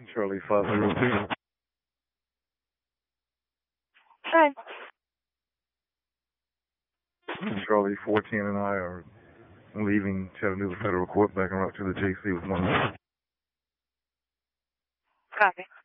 Charlie 502. Hi. Charlie 410 and I are leaving Chattanooga Federal Court back en route to the JC with one. Copy.